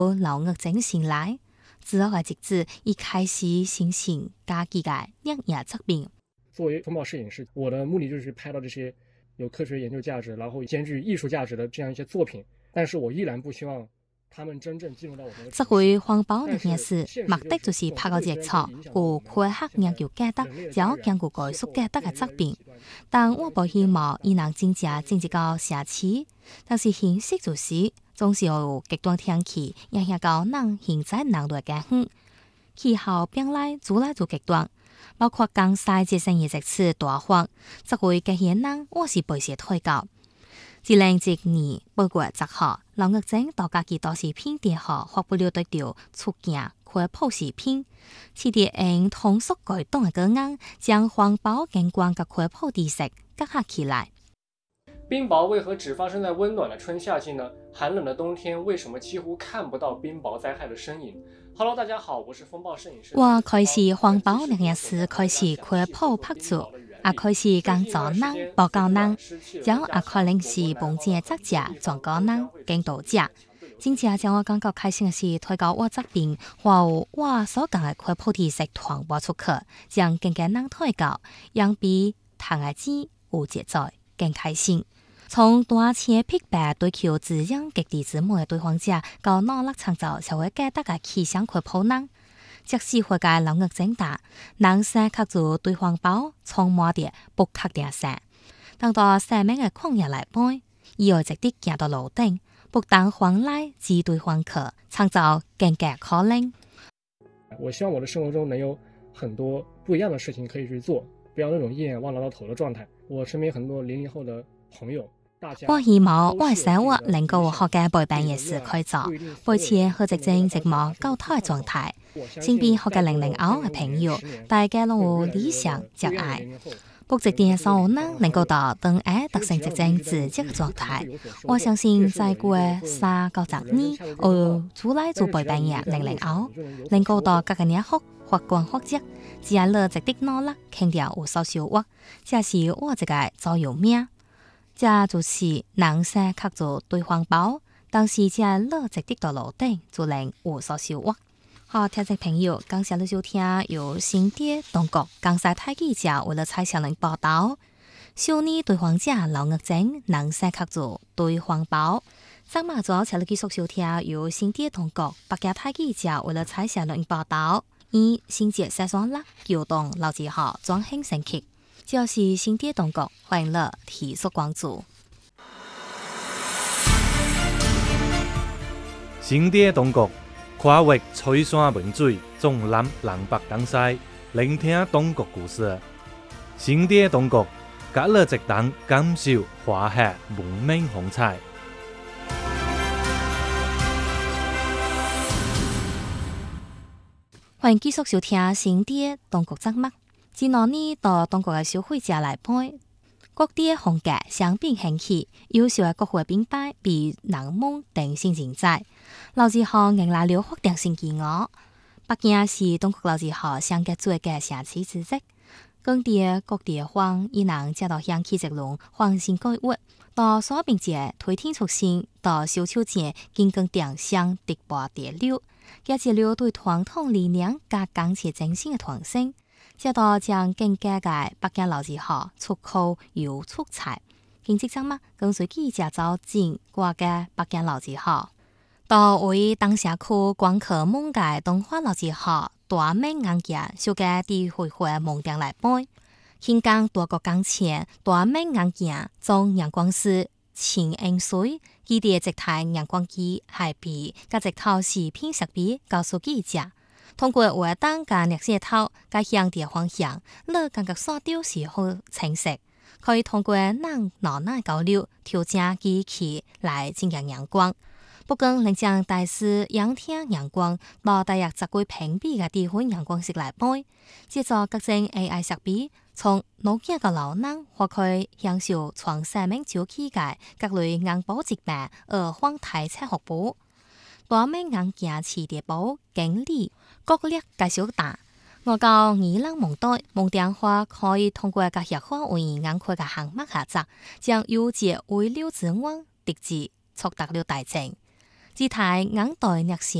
老岳整醒来，之后嘅日子一开始形成家己嘅热眼作品。 作为风暴摄影师，我的目的就是拍到这些有科学研究价值，然后兼具艺术价值的这样一些作品。但是我依然不希望他们真正进入到我们的。 这回环保热眼师目的就是拍个热炒，有科学研究价值，就兼顾艺术价值嘅作品。但我不希望伊能真正到社区，但是现实就是总是有极端天气，影响到人现在能力嘅远，气候变来就极端。包括江西这生意这次大风，这回嘅现人我是备受推告。2010年8月10號，老岳整到家己都市片電學發布了對條出鏡開普視片，此啲用通俗改動嘅個案，將環保景觀嘅開普知識結合起來。 冰雹為何只發生在溫暖的春夏季呢？寒冷的冬天為什麼幾乎看不到冰雹災害的身影？Hello， 大家好，我是風暴攝影師。 我開始環保熱眼師開始開普拍攝。開始工作人、報告人，將可能是本地嘅作者、創作人、領導者，真正將我感覺開心嘅是推廣我作品，或我所講嘅開普知識傳播出去，將更加人推廣，讓比談嘅字有節奏，更開心。從大車匹白對求滋養極地之母嘅對方者，到努力創造社會價值嘅氣象開普人。即使會界老岳整大，人生靠住對環保充滿啲不確定性。當到生命嘅曠野來背，以後直啲行到路頂，不但換來只對環客，創造更加可能。 我希望我的生活中能有很多不一樣的事情可以去做，不要那種一眼望得到頭的狀態。我身邊很多00後的朋友。 我希望我嘅生活能夠學嘅陪伴嘅事可以做，保持好寂靜寂寞交替嘅狀態。身邊學嘅00後嘅朋友，大家都有理想熱愛，不直電嘅生活能夠到等愛達成寂靜自己嘅狀態。我相信再過3到10年，我出來做陪伴嘅00後，能夠到各個年學發光發熱，只係樂直的努力，肯定有所收穫，這是我一個座右銘。這就是人生靠住對環保，但是這樂直的到路頂，就能有所收穫。好，聽眾朋友，感謝你收聽由新店東國江西大記者為了蔡小玲報道，少年對環者老岳整人生靠住對環保。今日早請你繼續收聽由新店東國北京大記者為了蔡小玲報道，以新節西雙啦橋動老字號裝興升級。就是新店東國，歡迎了提速關注。 新店東國跨越翠山文水，縱覽南北東西，聆聽東國故事。新店東國，隔了一檔感受華夏文明風采。 歡迎繼續收聽新店東國節目。今年到東國嘅消費者來看，各地嘅風格相比興起，優秀嘅國貨品牌比人們等新精彩。老字號迎來了確定性機遇，北京是東國老字號相隔最嘅城市之一。各地方亦能接到香氣直龍換新改活，到所並節推天出新，到小秋節經更定向直播第六，這節了對傳統理念加鋼鐵精神嘅傳承。接到將更加嘅北京老字號出口有出彩，經濟節目跟隨記者走進過嘅北京老字號，到為當社區觀客夢嘅東華老字號大美硬件小嘅地會夢店來背，香港多個鋼前大美硬件從陽光師前恩水，佢哋直台陽光機係比加直頭視片識別告訴記者。通過活動嘅歷史頭，嘅向地方向，你感覺所到是好清晰。可以通過人腦內交流，調整機器來增強陽光。不過，能將大師仰聽陽光，到大約十幾屏蔽嘅地方陽光式來背，接著各種 AI 識別，從腦鏡嘅老人或佢享受從生命早期嘅各類硬保疾病而換體測學補。大美硬件磁碟寶經理國力介紹大，我教二人夢對夢電話可以通過個協會為硬塊嘅項目合作，將優質為了資源直接觸達了大眾。 姿態眼袋略小。